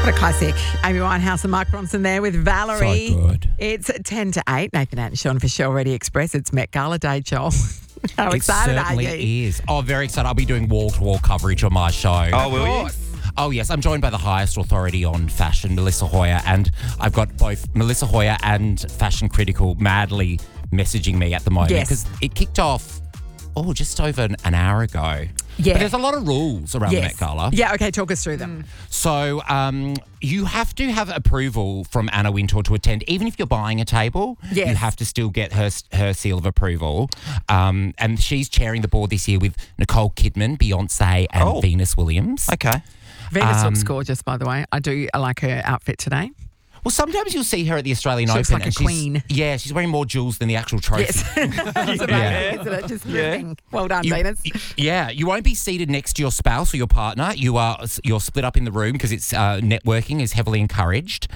What a classic. Amy Winehouse and Mark Ronson there with Valerie. So good. It's 10 to 8. Nathan and Sean for Shell Ready Express. It's Met Gala Day, Joel. How excited are you? It certainly is. Oh, very excited. I'll be doing wall-to-wall coverage on my show. Oh, will you? Oh, yes. I'm joined by the highest authority on fashion, Melissa Hoyer, and I've got both Melissa Hoyer and Fashion Critical madly messaging me at the moment because it kicked off, just over an hour ago. Yeah. But there's a lot of rules around the Met Gala. Yeah, okay, talk us through them. So you have to have approval from Anna Wintour to attend. Even if you're buying a table, Yes. you have to still get her seal of approval. And she's chairing the board this year with Nicole Kidman, Beyonce and Venus Williams. Okay. Venus looks gorgeous, by the way. I like her outfit today. Well, sometimes you'll see her at the Australian Open. Looks like a and queen. Yeah, she's wearing more jewels than the actual trophy. Yes. It's amazing, isn't it? Just dripping. Well done, Venus. You won't be seated next to your spouse or your partner. You're split up in the room because it's networking is heavily encouraged.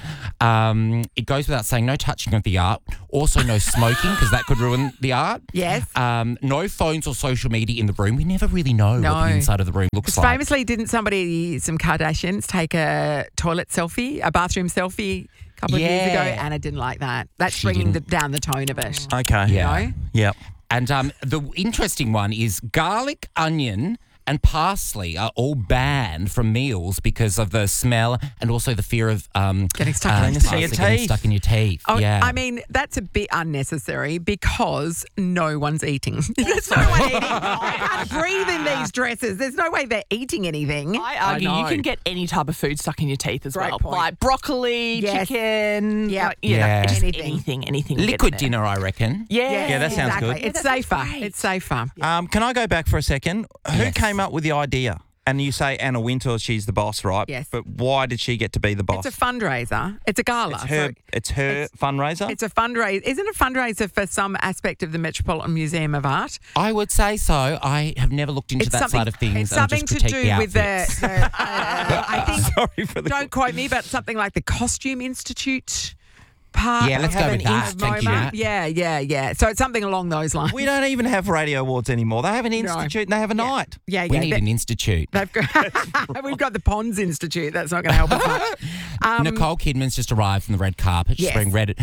It goes without saying, no touching of the art. Also, no smoking because that could ruin the art. Yes. No phones or social media in the room. We never really know what the inside of the room looks like. Famously, didn't some Kardashians take a toilet selfie, a bathroom selfie a couple of years ago? Anna didn't like that. That's bringing down the tone of it. Okay. Yeah. You know? Yep. And the interesting one is garlic, onion and parsley are all banned from meals because of the smell and also the fear of Getting stuck in your parsley teeth. getting stuck in your teeth. Oh, yeah. I mean, that's a bit unnecessary because no one's eating. There's no one eating. I can't breathe in these dresses. There's no way they're eating anything. I argue know. you can get any type of food stuck in your teeth as Great well. point. Like broccoli, Yes. chicken, Yep. just Anything. anything. Liquid dinner, I reckon. Yeah. that sounds exactly. good. It's That sounds safer. great. It's safer. Can I go back for a second? Who Yes. came up with the idea? And you say Anna Wintour, she's the boss, right? Yes. But why did she get to be the boss? It's a fundraiser. It's a gala. It's her fundraiser? It's a fundraiser. Isn't it a fundraiser for some aspect of the Metropolitan Museum of Art? I would say so. I have never looked into that side of things. It's and something just to critique do the with the outfits. I think. Sorry for the... Don't quote me, but something like the Costume Institute part. Yeah, let's have go with an that. Thank you, moment. Matt. Yeah. So it's something along those lines. We don't even have radio awards anymore. They have an institute and they have a night. Yeah. We need an institute. We've got the Pons Institute. That's not going to help us much. Nicole Kidman's just arrived from the red carpet. She's Yes.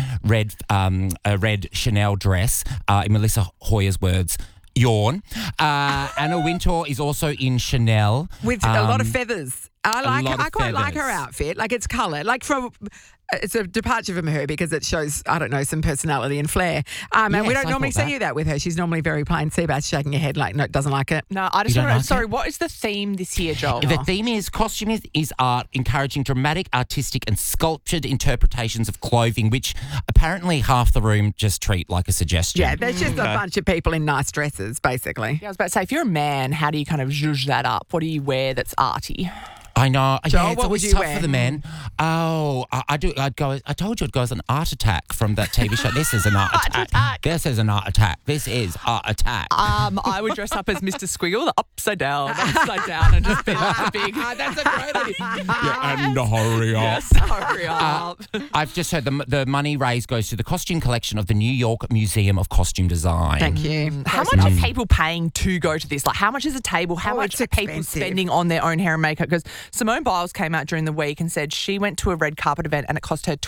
wearing a red Chanel dress. In Melissa Hoyer's words, yawn. Anna Wintour is also in Chanel. With a lot of feathers. I lot of quite like her feathers. outfit. Like it's coloured. Like it's a departure from her because it shows, I don't know, some personality and flair. And we Yes, don't I normally thought see you that with her. She's normally very plain. Seabass shaking her head like, no, doesn't like it. No, I just You don't want to like sorry, it? what is the theme this year, Joel? The theme is costume is art, encouraging dramatic, artistic and sculptured interpretations of clothing, which apparently half the room just treat like a suggestion. Yeah, there's just a bunch of people in nice dresses, basically. Yeah, I was about to say, if you're a man, how do you kind of zhuzh that up? What do you wear that's arty? I know. Joel, Yeah, it's what always would you tough wear? for the men. Oh, I do. I told you I'd go as an art attack from that TV show. This is an art attack. This is an art attack. This is art attack. I would dress up as Mr. Squiggle, the upside down, and just be like a big. That's a great idea. and hurry up. Yes, hurry up. I've just heard the money raised goes to the costume collection of the New York Museum of Costume Design. Thank you. How much are people paying to go to this? Like, how much is a table? How much it's are people expensive. spending on their own hair and makeup? Because Simone Biles came out during the week and said she went to a red carpet event and it cost her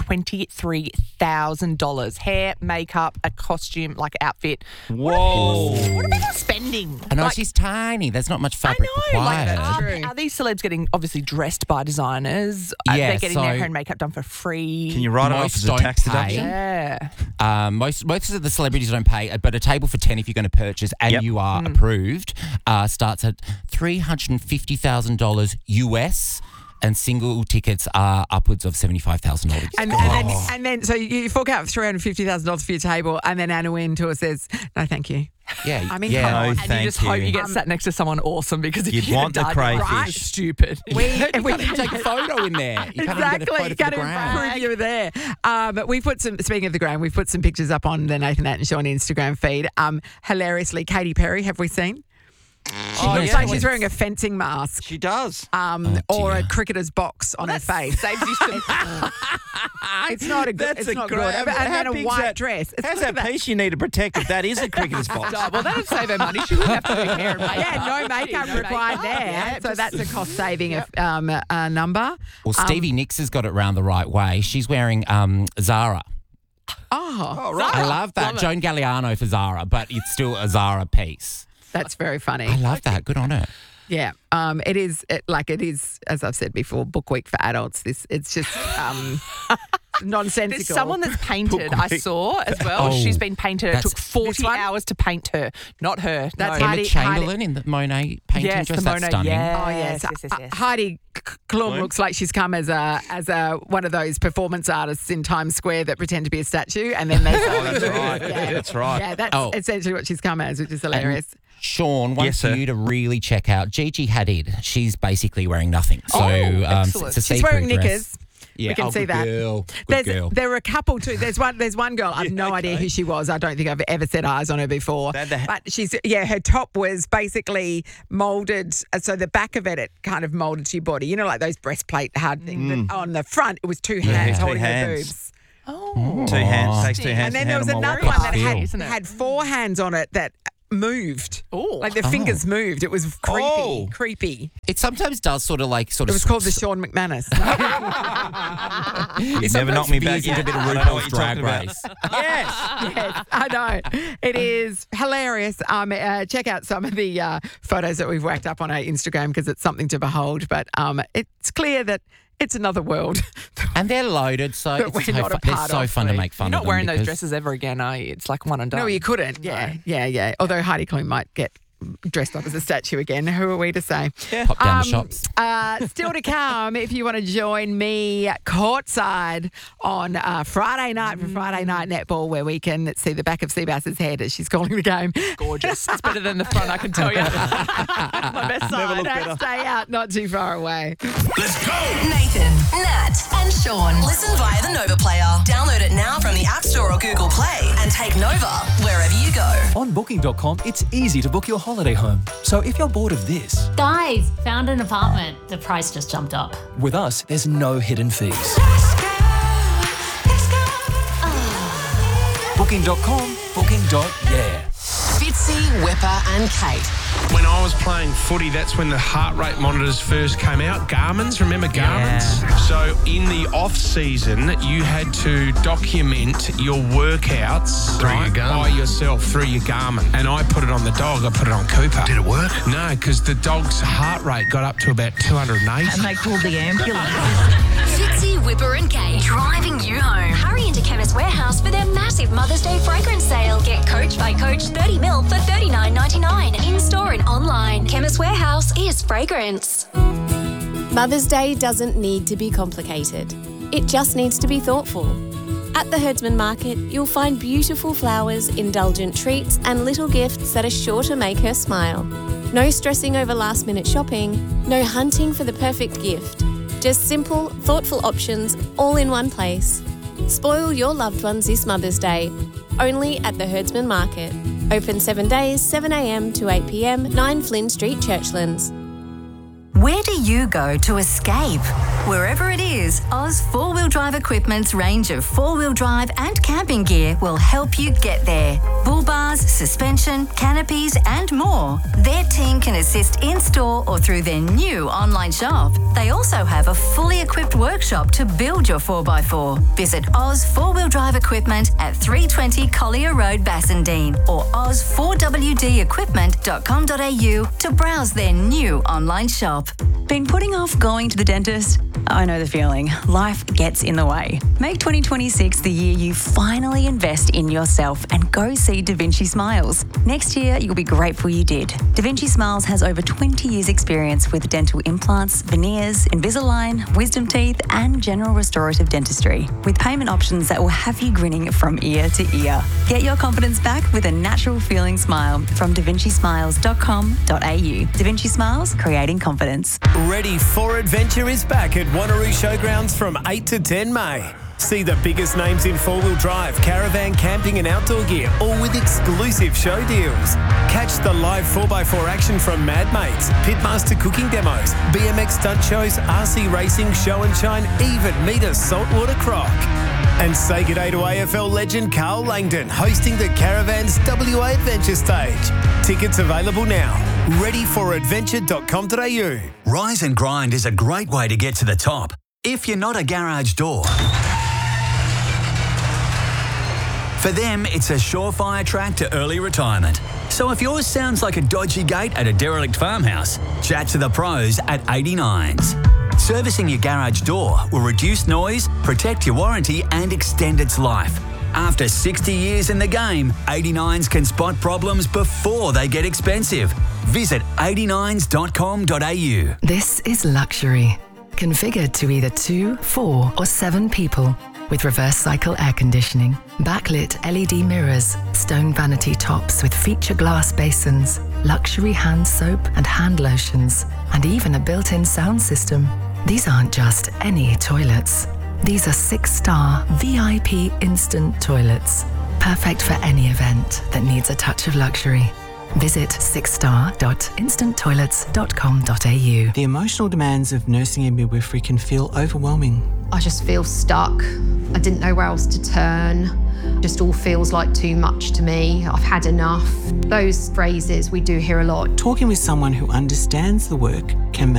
$23,000. Hair, makeup, a costume, like outfit. Whoa. What are people spending? I know Like, she's tiny. There's not much I fabric know. required. Are these celebs getting obviously dressed by designers? Are Yeah, they getting so- their hair and makeup done for free? Can you write it off Most as a don't tax pay. deduction? Yeah. Most of the celebrities don't pay, but a table for 10 if you're going to purchase and Yep. you are approved starts at $350,000 US, and single tickets are upwards of $75,000. And then, so you fork out $350,000 for your table, and then Anna Wintour says, "No, thank you." Yeah, I mean, yeah. come on. No, And thank you just hope you you. get sat next to someone awesome because if You'd you want the done, you're like, crayfish. "This is stupid. We You can't even take a photo in there. You can't even get a Exactly, photo you for can't the even gram. prove you were there. But we put some. Speaking of the gram, we've put some pictures up on the Nathan Nat and Sean Instagram feed. Hilariously, Katy Perry, have we seen? She looks like she's wearing a fencing mask. She does. Or a cricketer's box on her face. Saves you some. It's not a good. That's It's a not great- good. I mean, And how then a big's white that- dress. It's How's like that piece you need to protect if that is a cricketer's box? Oh, well, that'll save her money. She wouldn't have to do hair and makeup. Yeah, no makeup No required makeup. there. Yeah, So just- that's a cost saving number. Well, Stevie Nicks has got it round the right way. She's wearing Zara. Oh, right. I love that. Joan Galliano for Zara, but it's still a Zara piece. that's very funny. I love that. Good on her. Yeah, it is as I've said before, book week for adults. It's just nonsensical. There's someone that's painted, I saw as well. Oh, She's been painted. It that's- took 40 This one? hours to paint her. Not her. That's no. Heidi- Emma Chamberlain in the Monet painting Yes, dress. the That's Monet, stunning. yeah. Oh yes, Yes. Heidi Klum looks like she's come as a one of those performance artists in Times Square that pretend to be a statue, and then they. That's right. Yeah. That's right. Yeah, that's Oh. essentially what she's come as, which is hilarious. Sean wants Yes, sir. you to really check out Gigi Hadid. She's basically wearing nothing. So excellent. it's a She's see-through wearing dress. knickers. Yeah, We can see good that. Girl. Good girl. There are a couple too. There's one girl. I've no idea who she was. I don't think I've ever set eyes on her before. But her top was basically molded. So the back of it kind of molded to your body. You know, like those breastplate hard things. But on the front, it was two hands two holding her hands. boobs. Oh. 2 hands. Takes 2 hands. And then to there was handle my another one that feel. had 4 hands on it that moved. Oh. Like the fingers moved. It was creepy. Oh. Creepy. It sometimes does sort of. It was called the Sean McManus. It never knocked me back into a yet. bit of I don't know what RuPaul's you're Drag talking about. Race. Yes. Yes, I know. It is hilarious. Check out some of the photos that we've whacked up on our Instagram because it's something to behold. But it's clear that it's another world. And they're loaded, so That it's we're so not a fun. They're part so of, fun to Lee. make fun You're of not wearing them those because- dresses ever again, are you? It's like one and done. No, you couldn't. Yeah. Although Heidi Klum might get dressed up as a statue again. Who are we to say? Pop down the shops. Still to come, if you want to join me courtside on Friday night for Friday night netball, where we can see the back of Seabass's head as she's calling the game. Gorgeous. It's better than the front, I can tell you. My best side. looked better. Stay out, not too far away. Let's go! Nathan, Nat, and Sean. Listen via the Nova Player. Download it now from the App Store or Google Play and take Nova wherever you go. On Booking.com, it's easy to book your holiday home. So if you're bored of this, Guys, found an apartment. The price just jumped up. with us, there's no hidden fees. Booking.com, booking.yeah. Fitzy, Whipper, and Kate. When I was playing footy, that's when the heart rate monitors first came out. Garmin's, remember Garmin's? So in the off season, you had to document your workouts by yourself through your Garmin. And I put it on the dog. I put it on Cooper. Did it work? No, because the dog's heart rate got up to about 208. And they called the ambulance. Fitzy, Whipper, and Kate. Driving you home. Hurry into Chemist Warehouse for their massive Mother's Day fragrance sale. Get Coach by Coach 30 mil for $39.99. In-store and online. Chemist Warehouse is fragrance. Mother's Day doesn't need to be complicated. It just needs to be thoughtful. At the Herdsman Market, you'll find beautiful flowers, indulgent treats, and little gifts that are sure to make her smile. No stressing over last-minute shopping, no hunting for the perfect gift. Just simple, thoughtful options all in one place. Spoil your loved ones this Mother's Day. Only at the Herdsman Market. Open 7 days, 7 a.m. to 8 p.m, 9 Flynn Street, Churchlands. Where do you go to escape? Wherever it is, Oz 4-Wheel Drive Equipment's range of 4-wheel drive and camping gear will help you get there. Bull bars, suspension, canopies and more. Their team can assist in-store or through their new online shop. They also have a fully equipped workshop to build your 4x4. Visit Oz 4-Wheel Drive Equipment at 320 Collier Road, Bassendean or oz4wdequipment.com.au to browse their new online shop. Been putting off going to the dentist? I know the feeling. Life gets in the way. Make 2026 the year you finally invest in yourself and go see Da Vinci Smiles. Next year, you'll be grateful you did. Da Vinci Smiles has over 20 years' experience with dental implants, veneers, Invisalign, wisdom teeth, and general restorative dentistry, with payment options that will have you grinning from ear to ear. Get your confidence back with a natural feeling smile from davincismiles.com.au. Da Vinci Smiles, creating confidence. Ready for Adventure is back at Wanneroo Showgrounds from 8 to 10 May. See the biggest names in four-wheel drive, caravan, camping and outdoor gear, all with exclusive show deals. Catch the live 4x4 action from Mad Mates, Pitmaster cooking demos, BMX stunt shows, RC racing, show and shine, even meet a saltwater croc. And say g'day to AFL legend Carl Langdon, hosting the Caravan's WA Adventure Stage. Tickets available now. Ready for adventure.com.au. Rise and Grind is a great way to get to the top. If you're not a garage door. For them, it's a surefire track to early retirement. So if yours sounds like a dodgy gate at a derelict farmhouse, chat to the pros at 89s. Servicing your garage door will reduce noise, protect your warranty and extend its life. After 60 years in the game, 89s can spot problems before they get expensive. Visit 89s.com.au. This is luxury. Configured to either 2, 4 or 7 people. With reverse cycle air conditioning, backlit LED mirrors, stone vanity tops with feature glass basins, luxury hand soap and hand lotions, and even a built-in sound system. These aren't just any toilets. These are 6-star VIP instant toilets. Perfect for any event that needs a touch of luxury. Visit 6star.instanttoilets.com.au. The emotional demands of nursing and midwifery can feel overwhelming. I just feel stuck. I didn't know where else to turn. Just all feels like too much to me. I've had enough. Those phrases we do hear a lot. Talking with someone who understands the work can